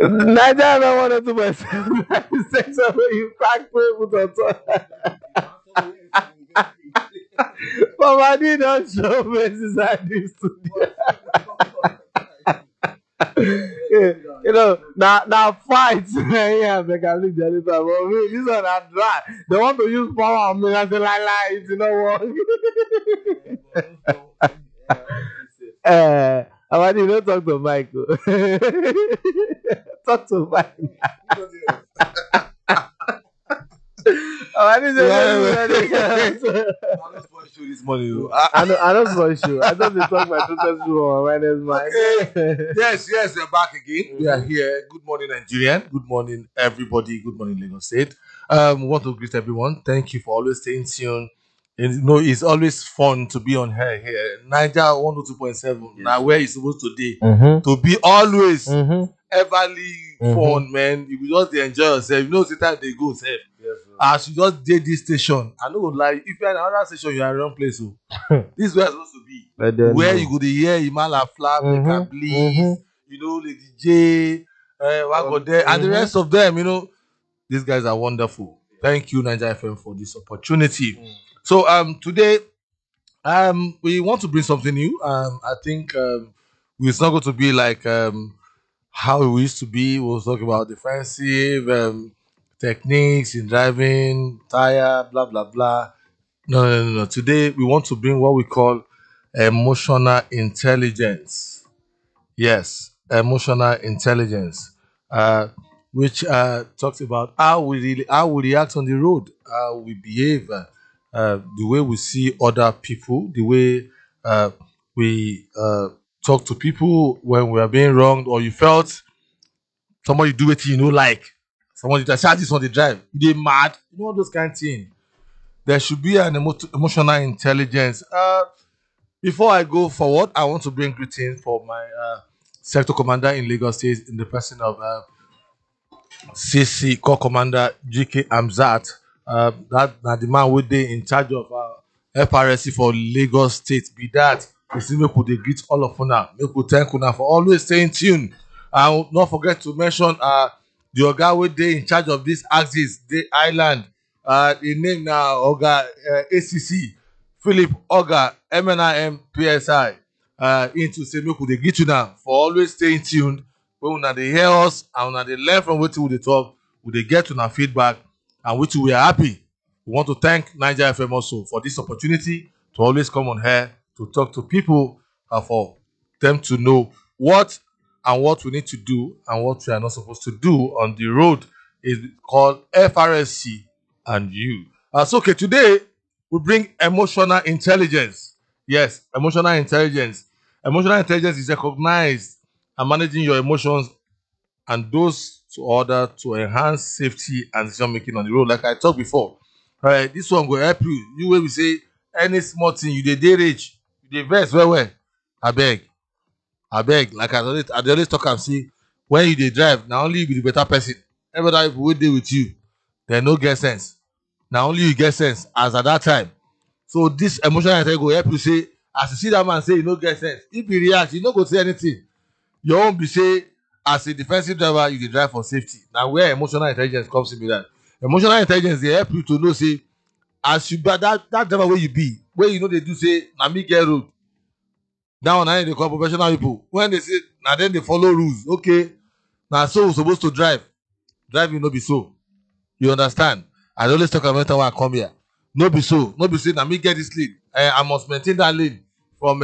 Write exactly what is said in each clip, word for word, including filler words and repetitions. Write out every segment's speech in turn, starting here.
Nigeria don't want to do myself. Sex where you crack people on top. Mama did not show faces at this studio. Yeah, you know, now now fights. Yeah, they can leave the other time. But me, this one are dry. They want to use power on me. I say, like, like, it, you know what? Uh, Amadi, don't talk to Michael. Talk to Mike. Amadi, Yeah, just I'm not for show this morning. oh. Ah, I know, I don't for sure. I just dey talk my total shoe on awareness, Mike. yes, yes, we're back again. We are here. Good morning, Nigerian. Good morning, everybody. Good morning, Lagos State. Um, want to greet everyone. Thank you for always staying tuned. And, you know, it's always fun to be on here here. Niger one oh two point seven. Now, where you supposed to be? Mm-hmm. To be always Mm-hmm. everly Mhm. fun, man. You will just dey enjoy yourself. You know, the time they go, safe. As you just did this station, I no go lie. If you're in another station, you are in the wrong place. So this is where it's supposed to be. Let them Where know. you go to hear Imala Flap, Mhm, Meka Bliss, mhm. you know, Lady J, uh, Wago there, and the Mhm. rest of them, you know, these guys are wonderful. Thank you, Niger F M, for this opportunity. So um today um we want to bring something new. Um I think um it's not going to be like um how it used to be. We'll talk about defensive um techniques in driving, tire, blah blah blah. No, no, no, no. Today we want to bring what we call emotional intelligence. Yes, emotional intelligence, uh, which uh, talks about how we really, how we react on the road, how we behave, uh, uh, the way we see other people, the way uh, we uh, talk to people when we are being wronged, or you felt somebody do it you know like somebody just say, "Ah, this one they drive, you dey mad," you know all those kind of things. There should be an emo- emotional intelligence. Uh, before I go forward, I want to bring greetings for my uh, sector commander in Lagos State in the person of uh, C C Corps Commander G K Amzat. Uh, that na the man wey dey in charge of uh, F R S C for Lagos State. Be that, you see, make we dey greet all of una, make we thank una for always staying tuned. And not forget to mention uh, the oga wey dey in charge of this axis, dey island. Uh, the name na Oga uh, A C C. Philip Oga M N I M P S I uh, into say make we dey greet una for always staying tuned when una dey hear us and una dey learn from wetin we dey talk, we dey get una feedback and which we are happy. We want to thank Niger F M also for this opportunity to always come on here to talk to people and for them to know what and what we need to do and what we are not supposed to do on the road is called F R S C and you. Uh, so okay, today we bring emotional intelligence. Yes, emotional intelligence. Emotional intelligence is recognized and managing your emotions and those to order to enhance safety and decision making on the road. Like I talked before, right? This one will help you. You will say any small thing you dey dey rage, you dey vex well well. I beg, I beg. Like I always, I dey always talk am say when you dey drive, na only you be the better person. Every other people wey dey with you, dem no get sense. Na only you get sense as at that time. So this emotional intelligence go help you say, as you see that man say you no get sense, if he react, you no go say anything. Your own be say, as a defensive driver, you dey drive for safety. Na where emotional intelligence comes in be that. Emotional intelligence dey help you to know say, as you be that that driver wey you be, wey you no dey do say na me get road. That one na im dey call professional people. When they say na dem dey follow rules, okay, na so we suppose to drive. Driving no be so. You understand? I dey always talk about when I come here. No be so. No be say na me get this lane. Uh, I must maintain that lane from uh,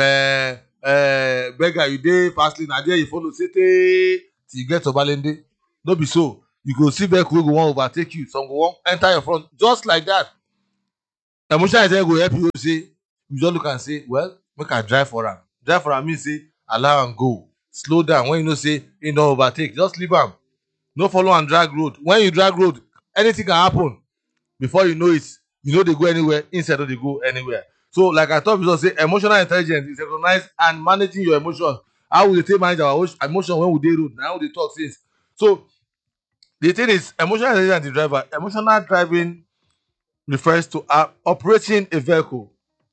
uh, beggar you dey fast lane. Na there you follow say tey till you get to Balende. No be so. You go see vehicle wey go wan overtake you. Some go wan enter your front just like that. Emotional intelligence go help you say you just look and say, well, make I drive for am. Drive for am mean say allow am go. Slow down when you know say he don overtake. Just leave am. No follow am drag road. When you drag road, anything can happen. Before you know it, you know they go anywhere, instead of they go anywhere. So, like I told you, say emotional intelligence is recognized and managing your emotions. How we take manage our emotion when we dey road? Now we dey talk since. So, the thing is, emotional intelligence is the driver. Emotional driving refers to uh, operating a vehicle.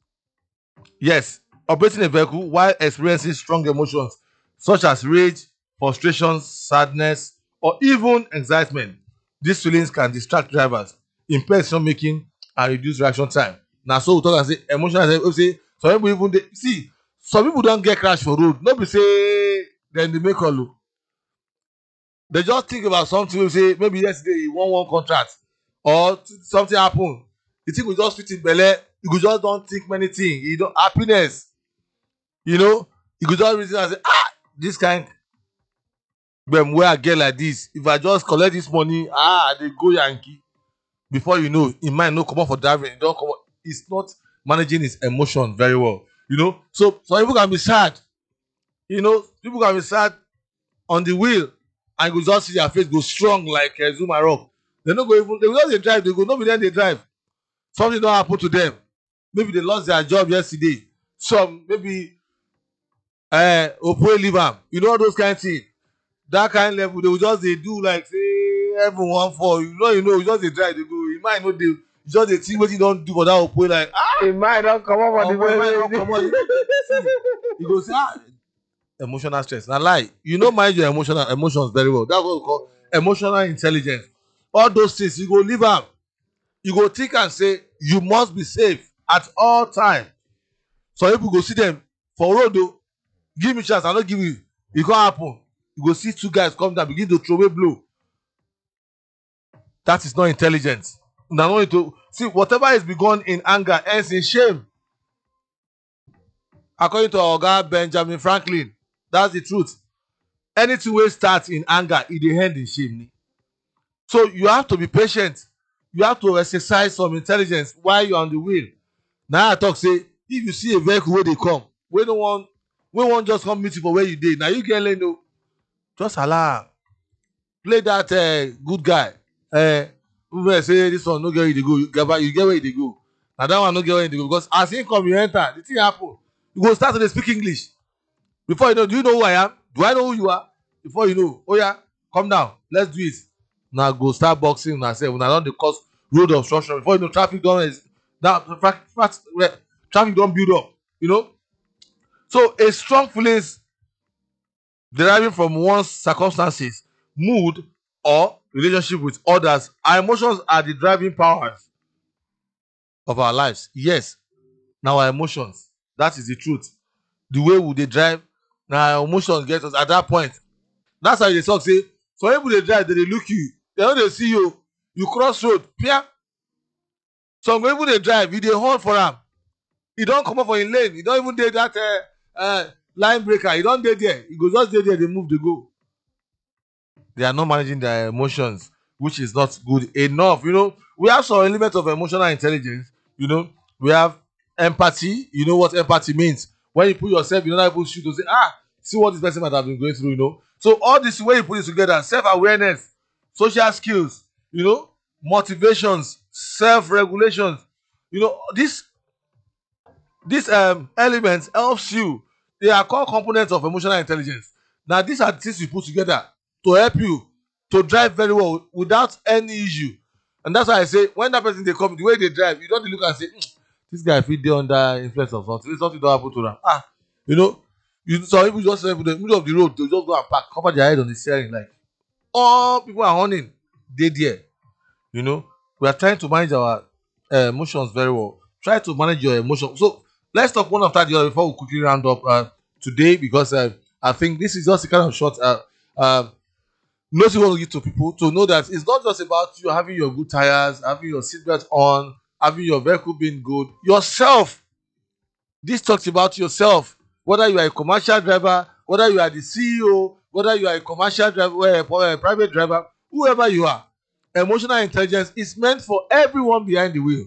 Yes, operating a vehicle while experiencing strong emotions such as rage, frustration, sadness, or even excitement. These feelings can distract drivers, impair decision making, and reduce reaction time. Now, so we talk and say emotional. We say some people even dey see some people don't get crash for road. No be say then they make all. They just think about something. We say maybe yesterday he won one contract or something happen. The thing will just fit in belle. You go just don't think many things. You don't happiness. You know, you go just reason and say, ah, this kind when where I get like this, if I just collect this money, ah, they go Yankee. Before you know, it might not come up for driving. It don't come up. It's not managing his emotion very well. You know, so some people can be sad. You know, people can be sad on the wheel, and you go just see their face go strong like uh, Zuma Rock. They no go even. They go just dey drive. They go no be then they drive. Something don't happen to them. Maybe they lost their job yesterday. Some maybe uh Opoe leave am. You know all those kind of things. That kind of level they will just they do like say everyone fall. You know, you know, you just they drive. They go. You might know they. You just they think what you don't do for that Opoe like ah. It might not come up on the Omo, it might not way. come out. You go say ah. Emotional stress. Now lie. You know manage your emotional emotions very well. That's what we call emotional intelligence. All those things you go leave am. You go think and say you must be safe at all time. Some people go see them for road though. Give me chance, I don't give you. It can't happen. You go see two guys come down, begin to throw away blow. That is not intelligence. Now, not to see whatever is begun in anger ends in shame. According to our guy Benjamin Franklin, that's the truth. Anything will start in anger, it will end in shame. So you have to be patient. You have to exercise some intelligence while you're on the wheel. Now I talk say, if you see a vehicle where they come, we don't want, we won't just come meet you for where you did. Now you get let know. Just allow. Play that uh, good guy. Uh, we say this one no get where they go. You get, you get where they go. Now that one no get where they go because as he come, you enter. The thing happen. You go start to speak English. Before you know, do you know who I am? Do I know who you are? Before you know, oh yeah, come down. Let's do it. Now go start boxing. Now say when I don't cause road obstruction. Before you know, traffic don't is now traffic don't build up. You know. So a strong feelings deriving from one's circumstances, mood, or relationship with others. Our emotions are the driving powers of our lives. Yes, now our emotions. That is the truth. The way we they drive, now our emotions get us at that point. That's how they talk. Say, so people they drive, they, they look you. They know they see you. You cross road, pia. Some people they drive, you they hold for them. You don't come up for in lane. You don't even do that uh, uh, line breaker. You don't do there. You go just do there. They move. They go. They are not managing their emotions, which is not good enough. You know, we have some element of emotional intelligence. You know, we have empathy. You know what empathy means? When you put yourself in other people's shoes to say, ah, see what this person might have been going through. You know, so all this way you put it together: self-awareness, social skills, you know, motivations, self-regulations. You know, this. These um, elements helps you. They are called components of emotional intelligence. Now, these are the things you put together to help you to drive very well without any issue. And that's why I say, when that person they come, the way they drive, you don't look and say, mm, this guy feel they under influence of something. Something don't happen to them. Ah, you know, you some people just in the middle of the road, they just go and park, cover their head on the steering, like all people are hunting. They there. You know, we are trying to manage our uh, emotions very well. Try to manage your emotions. So let's talk one after the other before we quickly round up uh, today because uh, I think this is just a kind of short uh, uh, notice we want to give to people to know that it's not just about you having your good tires, having your seatbelt on, having your vehicle being good. Yourself. This talks about yourself. Whether you are a commercial driver, whether you are the C E O, whether you are a commercial driver, a private driver, whoever you are. Emotional intelligence is meant for everyone behind the wheel.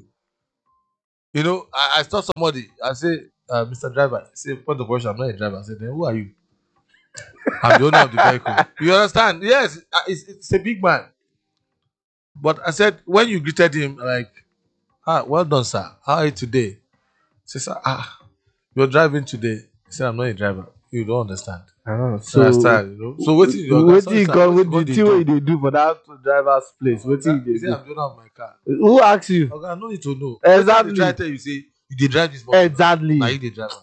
You know, I, I saw somebody, I say, uh, Mister Driver, I say, point of question, I'm not a driver. I said, then who are you? I'm the owner of the vehicle. You understand? Yes, it's, it's a big man. But I said, when you greeted him, like, ah, well done, sir. How are you today? He said, sir, ah, you're driving today. He said, I'm not a driver. You don't understand. Ah, so, understand, you know? So what is your what you got with the thing what they do for that driver's place? What you do? Say I'm doing out my car. Who asked you? Okay, I know you to know. Exactly. Try to tell you say you dey drive this bus. Exactly. Now you dey drive.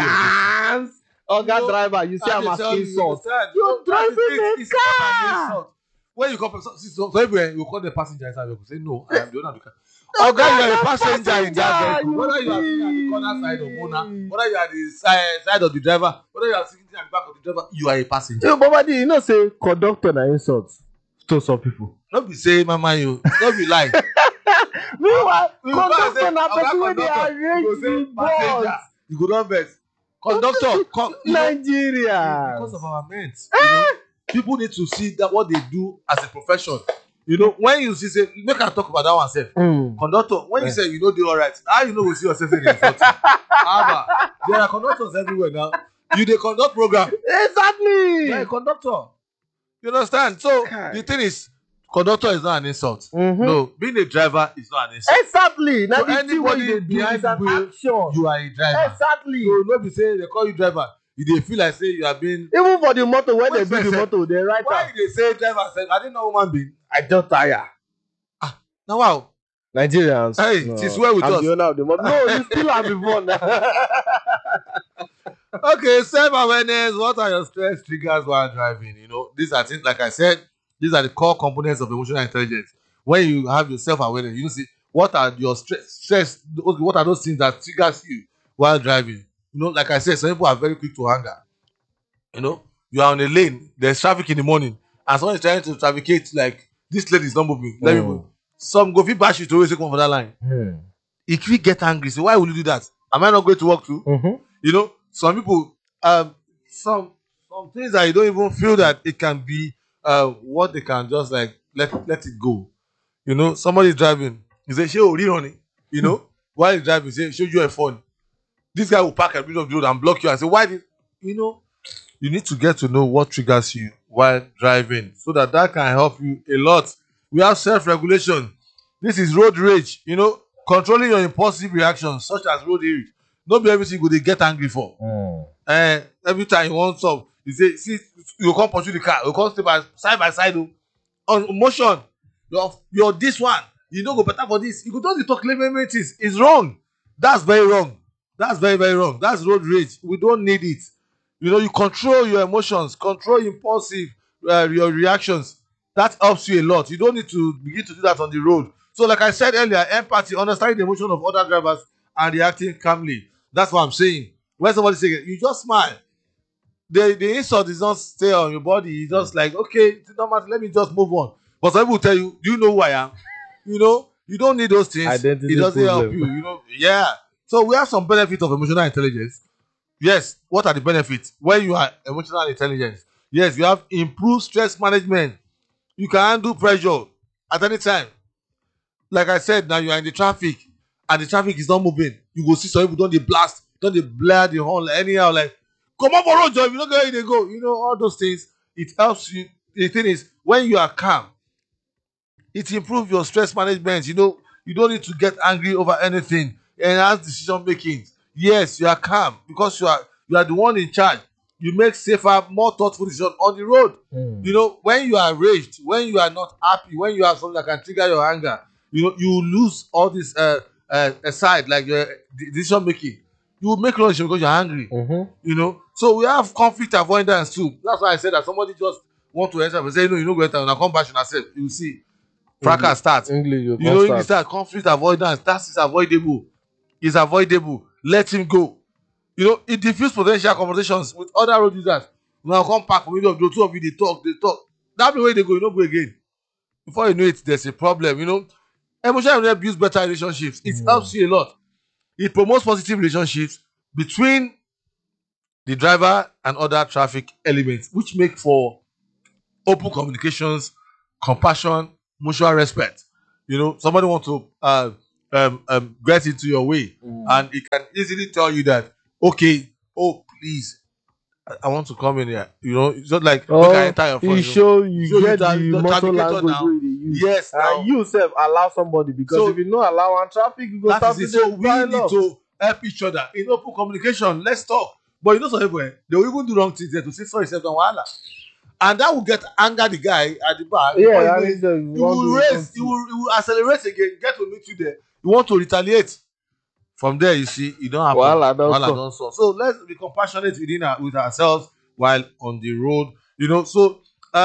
Nigerians. Oga driver, you say I'm asking salt. You're driving a car. when you come, so, so, so everywhere you call the passenger inside the vehicle. Say no, I am the owner of the car. Oh, guy, you are a passenger in that vehicle. Whether you are sitting at the corner side of owner, whether you are the side, side of the driver, whether you are sitting at the back of the driver, you are a passenger. Yo, Baba, you know, say conductor na insult to some people. Don't be say, Mama, you don't be lying. Meanwhile, You conductor na Oga person wey dey conductor, you arrange go say the passenger. bus. You go not vex. Conductor, con- you know, Nigeria. because of our men, you know, people need to see that what they do as a profession. You know, when you see, say, make I talk about that one self. Mm. Conductor, when you Yeah. say you know do all right, how you know we see yourself in the insulting? However, there are conductors everywhere now. You dey conduct program. Exactly. You are a conductor. You understand? So Kai. the thing is, conductor is not an insult. Mhm. No, being a driver is not an insult. Exactly. Now So the thing wey anybody you dey do behind is an the wheel, action. You are a driver. Exactly. So no be say they call you driver, you dey feel like say you are being. Even for the motor, when Wait they do the first, motor, they write Why am. you dey say driver? Sef? I didn't know human being. I just tire. Now wow. Nigerians. Hey, no. it is well with I'm us. the owner of the motor. No, you still have before now. Okay, self-awareness. What are your stress triggers while driving? You know, these are things, like I said, these are the core components of emotional intelligence. When you have your self-awareness, you see what are your stress, stress, okay, what are those things that triggers you while driving? You know, like I said, some people are very quick to anger. You know, you are on a lane, there's traffic in the morning, and someone is trying to trafficate, like, this lane is not moving. Let me Mm. move. Some go fit bash you to always come for that line. Hmm. If you get angry, so why will you do that? Am I not going to work too? Mhm. You know, some people, um, some some things that you don't even feel that it can be uh, what they can just like let let it go. You know, somebody is driving, you say, "Show you running," you know, while he's driving, say, "Show you a phone." This guy will park at the middle of the road and block you and say, "Why did?" You know, you need to get to know what triggers you while driving, so that that can help you a lot. We have self-regulation. This is road rage. You know, controlling your impulsive reactions, such as road rage. No be everything go dey get angry for. Mm. Eh, every time you want some, you say, see, you come pursue the car, you come stay by side by side. Oh. On motion, your your this one, you no go better for this. You go just dey talk many things. It's wrong. That's very wrong. That's very very wrong. That's road rage. We don't need it. You know, you control your emotions, control impulsive uh, your reactions. That helps you a lot. You don't need to begin to do that on the road. So, like I said earlier, empathy, understanding the emotion of other drivers and reacting calmly. That's what I'm saying. When somebody say, you just smile. The the insult is not stay on your body. It's just like, okay, it don't matter. Let me just move on. But some people tell you, do you know who I am? You know, you don't need those things. Identity It doesn't help problem. you. You know, yeah. So we have some benefits of emotional intelligence. Yes, what are the benefits when you are emotional intelligence? Yes, you have improved stress management. You can handle pressure at any time. Like I said, now you are in the traffic and the traffic is not moving. You go see some people don't they blast, don't they blare the horn like anyhow, like, come up for road, Joe. If you don't get where they go, you know, all those things. It helps you. The thing is, when you are calm, it improves your stress management. You know, you don't need to get angry over anything. Enhance decision making. Yes, you are calm because you are you are the one in charge. You make safer, more thoughtful decisions on the road. Mm. You know, when you are raged, when you are not happy, when you have something that can trigger your anger, you know, you lose all this uh, uh aside, like your de- decision making. You will make wrong decisions because you're angry. Mhm. You know, so we have conflict avoidance too. That's why I said that somebody just want to enter and say, no, you know, go enter and I come back and I said, you see, fracas start. English, you, You know, English start conflict avoidance. That is avoidable. It's avoidable. Let him go. You know, it diffuse potential conversations with other road users. Now come back from middle of the road, two of you they talk, they talk. That way they go, you don't go again. Before you know it, there's a problem. You know, emotional will builds better relationships. It Mm. helps you a lot. It promotes positive relationships between the driver and other traffic elements, which make for open communications, compassion, mutual respect. You know, somebody want to uh, um, um, get into your way, Mm. and it can easily tell you that, okay, oh please, I, I want to come in here. You know, it's not like Oh, make I enter your front. you You know. show you Show you get that- the the muscle navigator language now. wey you dey use. Yes, now. And you sef allow somebody because So- if you no allow am traffic, you go That start is to it. dey So we pile need up. to help each other in open communication. Let's talk. But you know, some people, eh, they will even do wrong things there to say sorry, self wahala, and that will get anger the guy at the back. Yeah, Before you that know means it, that he you want will to raise, something. he will, he will accelerate again, get to meet you there. You want to retaliate. From there, you see, you don't have Wahala don wahala stop. don solve. So let's be compassionate within our, with ourselves while on the road. You know, so um,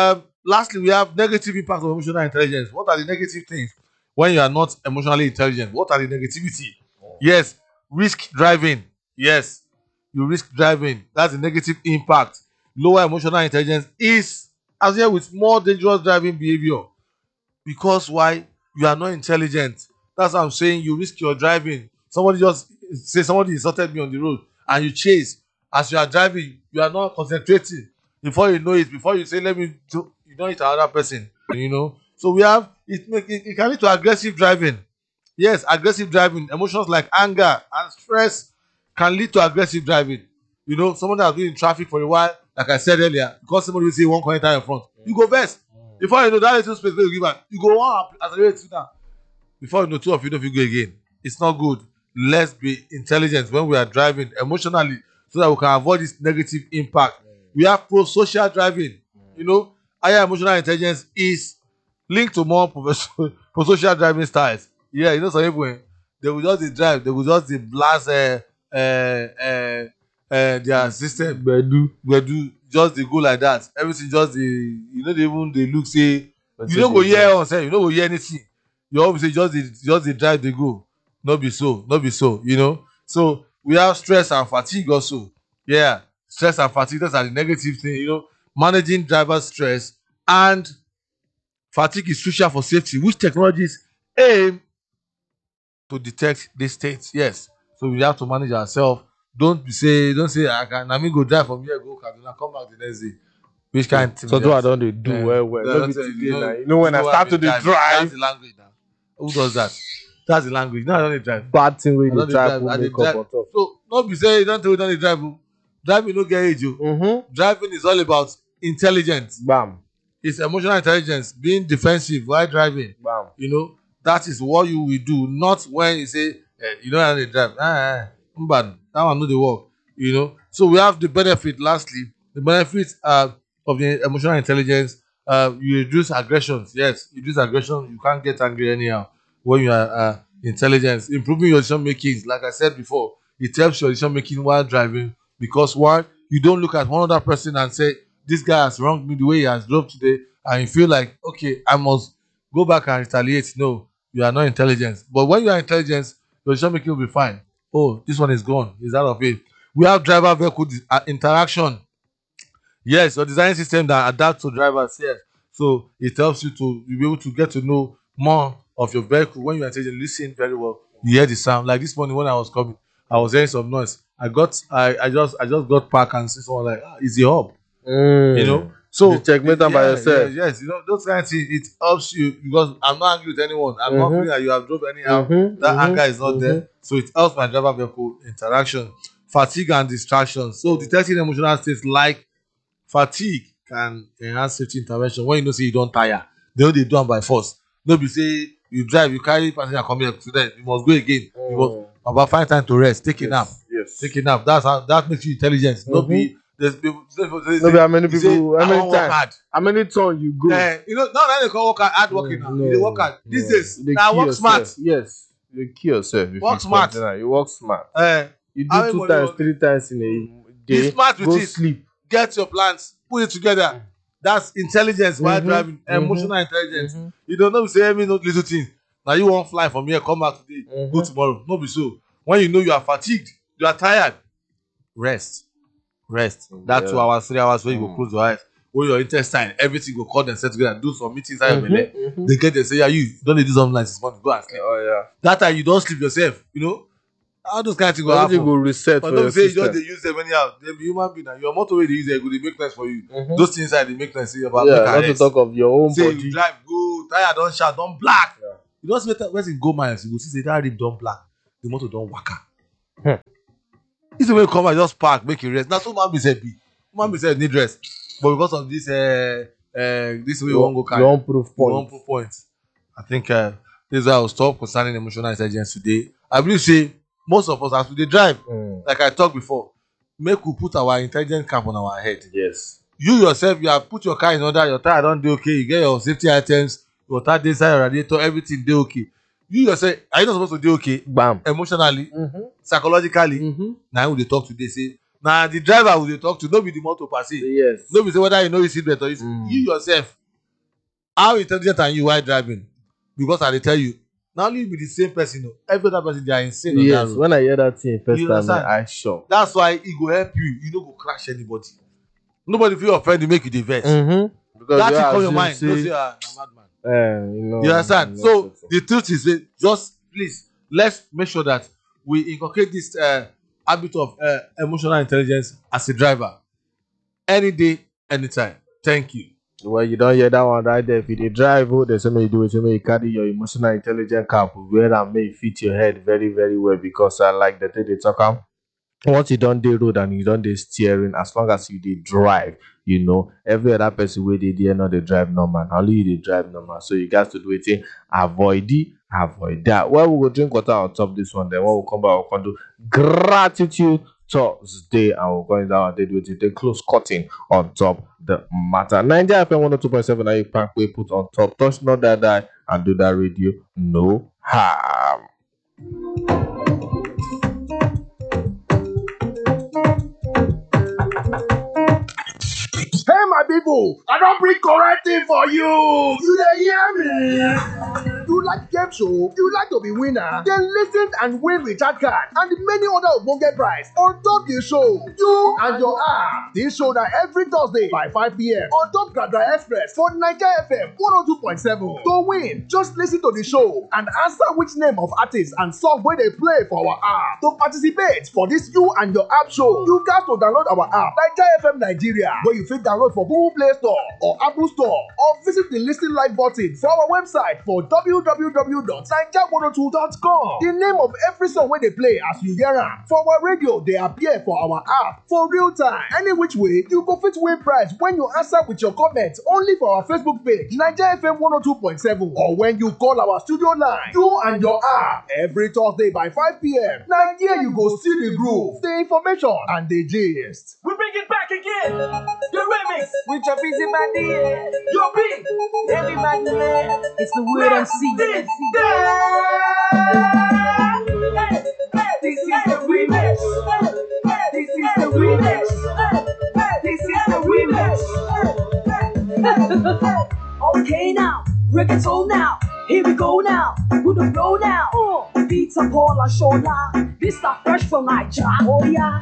lastly, we have negative impact of emotional intelligence. What are the negative things when you are not emotionally intelligent? What are the negativity? Yes, risk driving. Yes, you risk driving. That's the negative impact. Lower emotional intelligence is associated with more dangerous driving behavior. Because why? You are not intelligent. That's what I'm saying. You risk your driving. Somebody just say somebody insulted me on the road and you chase. As you are driving, you are not concentrating. Before you know it, before you say, let me do, you don't hit another person. You know. So we have it make it, it can lead to aggressive driving. Yes, aggressive driving. Emotions like anger and stress can lead to aggressive driving. You know, someone that has been in traffic for a while, like I said earlier, because somebody will say one corner in front, you go first. Before you know that little space where you give back, you go one accelerate to that. Before you know, two of you don't go again. It's not good. Let's be intelligent when we are driving emotionally so that we can avoid this negative impact. We have pro-social driving. You know, higher emotional intelligence is linked to more pro-social driving styles. Yeah, you know, some people, they will just dey drive, they will just dey blast uh, uh, uh, uh, their system. Gbedu. Gbedu just dey go like that. Everything just dey, you know, they even dey look say, you no go hear us, eh? You no go hear anything. You always say just dey just dey drive dey go. No be so, no be so, you know. So we have stress and fatigue also. Yeah, stress and fatigue, those are the negative thing. You know, managing driver stress and fatigue is crucial for safety. Which technologies aim to detect these states? Yes. So we have to manage ourselves. Don't be say, don't say I can. I mean, go drive from here, go Kaduna, come back the next day. Which kind of thing? So I don't they do Yeah. well, well. Yeah, No that's be it. today You know- now. You know when I you know start what to I the mean, That's drive, the language now. Who does that? That's the language. No, I don't dey drive. bad thing I wey don't dey dey drive drive. will I dey make drive. up on top. So not be say you don't tell you don't dey drive. oh. Driving no get age. oh. Mm-hmm. Driving is all about intelligence. Bam, It's emotional intelligence, being defensive while driving. bam. You know, that is what you will do, not when you say, eh, you don't have to drive. Ah, ah, bad. That one no dey work. You know, so we have the benefit. Lastly, the benefits uh, of the emotional intelligence. Uh, you reduce aggressions. Yes, you reduce aggression. You can't get angry anyhow when you are uh, intelligent. Improving your decision making, like I said before, it helps your decision making while driving because one, you don't look at one other person and say, this guy has wronged me the way he has drove today, and you feel like, okay, I must go back and retaliate. No, you are not intelligent. But when you are intelligent, your decision making will be fine. Oh, this one is gone. Is out of it. We have driver vehicle dis- uh, interaction. Yes, your design system that adapt to drivers. Yes, so it helps you to be able to get to know more of your vehicle when you are intelligent. Listen very well. You hear the sound. Like this morning when I was coming, I was hearing some noise. I got, I, I just, I just got parked and see someone like, ah, is the hub? Mm. You know. So You checkmate them by yeah, yourself. yeah, yes, you know those kind of things. It helps you because I'm not angry with anyone. I'm not Mhm. feeling that you have drove anyhow. Mhm, That mhm, anger is not there, so it helps my driver vehicle interaction, fatigue and distraction. So detecting emotional states like fatigue can enhance safety intervention when you know say you don tire. They no dey do am by force. No be say you drive, you carry passenger come here today, you must go again. You must Mm. about find time to rest, take a nap, Yes. take a nap. That's how that makes you intelligent. No be there's people. No be how many you say, people, how "I many wan work times, hard." how many turns you go. Eh, you know, now that they call work hard, hard working now. You dey work hard. These no. days, You dey now kill work yourself. smart. Yes, you dey kill yourself. If Work you smart. continue. You work smart. Eh, You How do many two money times, you- three times in a Be day. smart with Go it. sleep. get your plans, put it together. That's intelligence while Mhm, driving, mhm, emotional intelligence. mhm. You don't know say every no little thing. Now you won't fly from here, come back today, go Mhm. tomorrow. No be so. When you know you are fatigued, you are tired, rest, rest. That Yeah. two hours, three hours where you go Mm. close your eyes, where your intestine, everything go call themselves together, do some meetings inside your Mhm, belly. mhm. They get there say, yeah, you don't need to do something like this morning, go and sleep. Oh yeah. That time you don't sleep yourself, you know. All those kind of things go Everything happen. go reset But for don't your say you just system. dey use them anyhow. They be human being. And your motor wey dey use them go dey make noise for you. Mhm. Those things inside dey make noise. Say about Yeah, make not to arrest. talk of your own Say body. you drive go tire don shout don black. Yeah. You don see better when you go miles you go see say that rim don black. The motor don waka. Hmm. This is when you come out just park make you rest. Na so human being sef be. Human being sef need rest. But because of this uh, uh, this way we wan go carry. Your own proof We point. wan prove point. I think uh, this is why I will stop concerning emotional intelligence today. I believe say most of us as we dey drive. Mm. Like I talked before, make we put our intelligent cap on our head. Yes. You yourself, you have put your car in order, your tire don dey okay, you get your safety items, your tire dey inside your radiator, everything dey okay. You yourself, are you not supposed to dey okay Bam. emotionally, Mm-hmm. psychologically? Mm-hmm. Na who dey talk today say, na the driver we dey talk to, no be the motor per se. Yes. No be say whether you know you seat belt or you Mm. you yourself, how intelligent are you while driving? Because I dey tell you, not only be the same person, no, every other person they are insane on that Yes, road. when I hear that thing first You time, understand? I shock. That's why it go help you. You no go crash anybody. Nobody feel offend you, make you the vex. Mm-hmm. Because That you thing come your assume mind. Don't say, say, ah, I'm a madman. eh, you know, You understand? you know, So the truth is, that just please let's make sure that we inculcate this uh, habit of uh, emotional intelligence as a driver, any day, anytime. Thank you. well, you don't hear that one right there. If you dey drive, oh, there's something you do. Say, you carry your emotional intelligence cap, wear and may fit your head very, very well. Because I like the thing they talk am. Once you don't dey road and you don't dey steering, as long as you dey drive, you know, every other person wey dey there not dey drive normal. Only you dey drive normal. So you guys to do it, avoid it, avoid that. Well, we will drink water on top this one. Then when we come back, we'll come do gratitude Thursday, and we're going down and they do it. The close cutting on top the matter. Nigeria F M one oh two point seven. Now you pack we put on top. Touch not that die and do that radio no harm. Hey my people, I don't bring correct thing for you. You dey hear me? You like game show? You like to be winner? Then listen and win recharge card and many other ogbonge prize on top the show. You and your app. This show that every Thursday by five p.m. on top Gradra Express for Nigeria F M one oh two point seven. To win, just listen to the show and answer which name of artist and song where they play for our app. To participate for this You and Your App show, you got to download our app, Nigeria F M Nigeria, where you fit download for Google Play Store or Apple Store, or visit the listing live button for our website for w w w dot naija one oh two dot com. The name of every song where they play as you hear am for our radio, they appear for our app for real time. Any which way, you go fit win prize when you answer with your comments only for our Facebook page, Nigeria F M one oh two point seven, or when you call our studio line, You and Your App, every Thursday by five p.m. Now here you go see the groove, the information, and the gist. We bring it back again. The remix with your busy man here. Your beat. Heavy man here. It's the word M C. This, this is the remix. This is the remix. This is the remix. Okay now, reggaeton now. Here we go now, with the flow now. Oh, beats are Paul and Shola. This are fresh from Nigeria. Oh yeah.